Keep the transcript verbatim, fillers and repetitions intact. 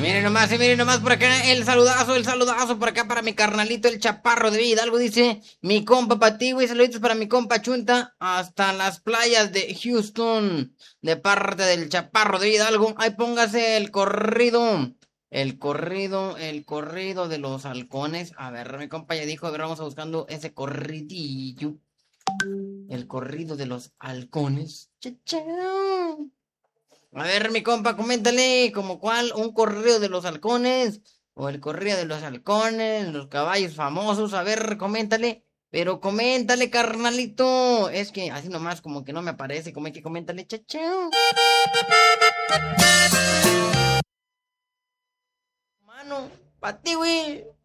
miren nomás, y miren nomás por acá el saludazo, el saludazo por acá para mi carnalito, el chaparro de Hidalgo, dice mi compa Pati, güey, saluditos para mi compa Chunta, hasta las playas de Houston, de parte del chaparro de Hidalgo. Ahí póngase el corrido, el corrido, el corrido de los halcones. A ver, mi compa ya dijo, a ver, vamos a buscando ese corridillo. El corrido de los halcones. ¡Chachán! A ver, mi compa, coméntale, como cuál, un corrido de los halcones, o el corrido de los halcones, los caballos famosos, a ver, coméntale, pero coméntale, carnalito, es que así nomás como que no me aparece, como hay que coméntale, chachao. Mano, pa' ti, güey.